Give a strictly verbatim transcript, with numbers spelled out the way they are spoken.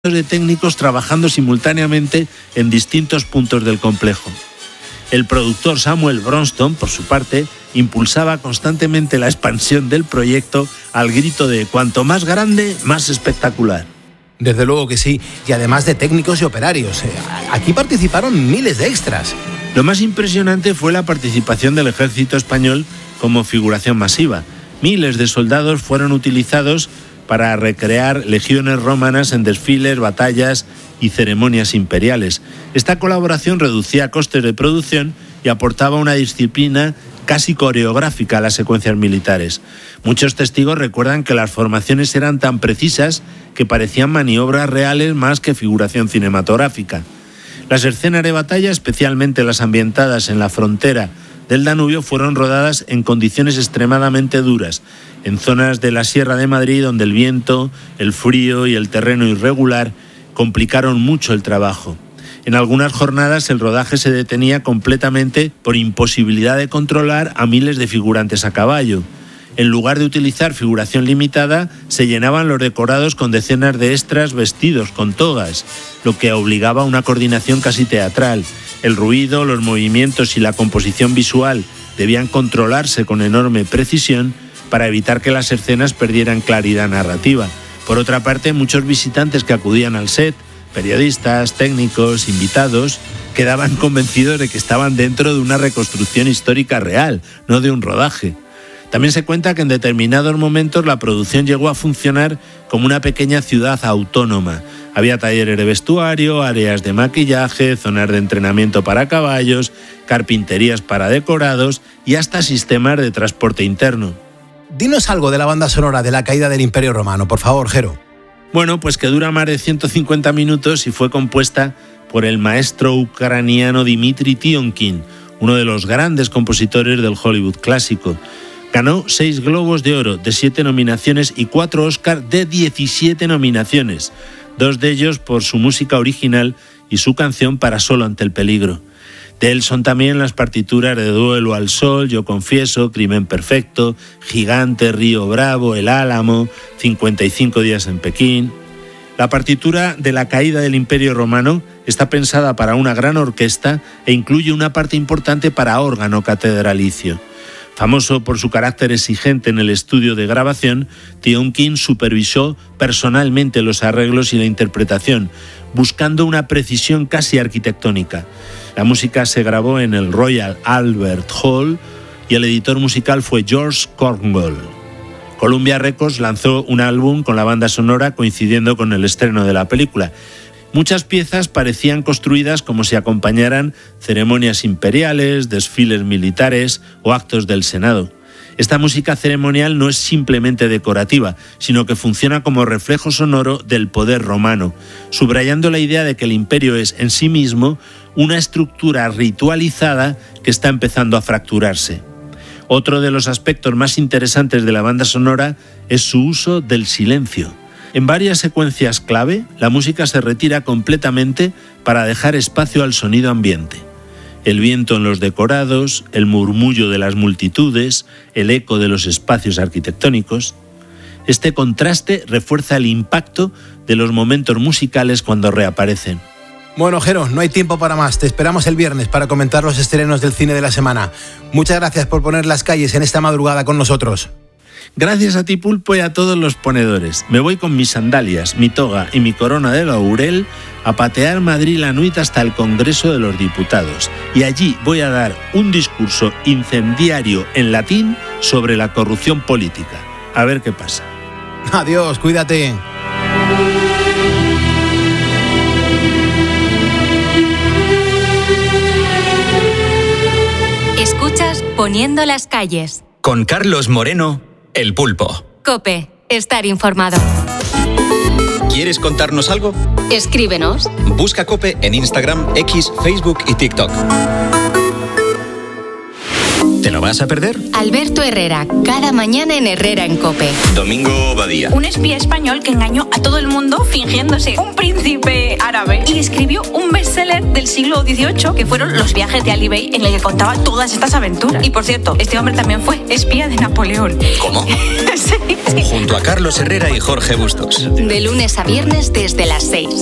de técnicos trabajando simultáneamente en distintos puntos del complejo. El productor Samuel Bronston, por su parte, impulsaba constantemente la expansión del proyecto al grito de cuanto más grande, más espectacular. Desde luego que sí, y además de técnicos y operarios. Aquí participaron miles de extras. Lo más impresionante fue la participación del ejército español como figuración masiva. Miles de soldados fueron utilizados para recrear legiones romanas en desfiles, batallas y ceremonias imperiales. Esta colaboración reducía costes de producción y aportaba una disciplina casi coreográfica a las secuencias militares. Muchos testigos recuerdan que las formaciones eran tan precisas que parecían maniobras reales más que figuración cinematográfica. Las escenas de batalla, especialmente las ambientadas en la frontera del Danubio, fueron rodadas en condiciones extremadamente duras, en zonas de la Sierra de Madrid donde el viento, el frío y el terreno irregular complicaron mucho el trabajo. En algunas jornadas el rodaje se detenía completamente por imposibilidad de controlar a miles de figurantes a caballo. En lugar de utilizar figuración limitada, se llenaban los decorados con decenas de extras vestidos con togas, lo que obligaba a una coordinación casi teatral. El ruido, los movimientos y la composición visual debían controlarse con enorme precisión para evitar que las escenas perdieran claridad narrativa. Por otra parte, muchos visitantes que acudían al set, periodistas, técnicos, invitados, quedaban convencidos de que estaban dentro de una reconstrucción histórica real, no de un rodaje. También se cuenta que en determinados momentos la producción llegó a funcionar como una pequeña ciudad autónoma. Había talleres de vestuario, áreas de maquillaje, zonas de entrenamiento para caballos, carpinterías para decorados y hasta sistemas de transporte interno. Dinos algo de la banda sonora de La caída del Imperio Romano, por favor, Jero. Bueno, pues que dura más de ciento cincuenta minutos y fue compuesta por el maestro ucraniano Dmitri Tiomkin, uno de los grandes compositores del Hollywood clásico. Ganó seis Globos de Oro de siete nominaciones y cuatro Oscar de diecisiete nominaciones, dos de ellos por su música original y su canción Para solo ante el peligro. De él son también las partituras de Duelo al Sol, Yo confieso, Crimen perfecto, Gigante, Río Bravo, El Álamo, cincuenta y cinco días en Pekín. La partitura de La caída del Imperio Romano está pensada para una gran orquesta e incluye una parte importante para órgano catedralicio. Famoso por su carácter exigente en el estudio de grabación, Tiomkin supervisó personalmente los arreglos y la interpretación, buscando una precisión casi arquitectónica. La música se grabó en el Royal Albert Hall y el editor musical fue George Cornwell. Columbia Records lanzó un álbum con la banda sonora coincidiendo con el estreno de la película. Muchas piezas parecían construidas como si acompañaran ceremonias imperiales, desfiles militares o actos del Senado. Esta música ceremonial no es simplemente decorativa, sino que funciona como reflejo sonoro del poder romano, subrayando la idea de que el imperio es en sí mismo una estructura ritualizada que está empezando a fracturarse. Otro de los aspectos más interesantes de la banda sonora es su uso del silencio. En varias secuencias clave, la música se retira completamente para dejar espacio al sonido ambiente. El viento en los decorados, el murmullo de las multitudes, el eco de los espacios arquitectónicos. Este contraste refuerza el impacto de los momentos musicales cuando reaparecen. Bueno, Jero, no hay tiempo para más. Te esperamos el viernes para comentar los estrenos del cine de la semana. Muchas gracias por poner las calles en esta madrugada con nosotros. Gracias a ti, Pulpo, y a todos los ponedores. Me voy con mis sandalias, mi toga y mi corona de laurel a patear Madrid la nuit hasta el Congreso de los Diputados. Y allí voy a dar un discurso incendiario en latín sobre la corrupción política. A ver qué pasa. Adiós, cuídate. Escuchas Poniendo las calles. Con Carlos Moreno, El Pulpo. COPE, estar informado. ¿Quieres contarnos algo? Escríbenos. Busca COPE en Instagram, X, Facebook y TikTok. ¿Te lo vas a perder? Alberto Herrera, cada mañana en Herrera en COPE. Domingo Badía. Un espía español que engañó a todo el mundo fingiéndose un príncipe árabe y escribió un bestseller del siglo dieciocho que fueron Los viajes de Ali Bey, en el que contaba todas estas aventuras. Y por cierto, este hombre también fue espía de Napoleón. ¿Cómo? Sí, sí. Junto a Carlos Herrera y Jorge Bustos. De lunes a viernes desde las seis.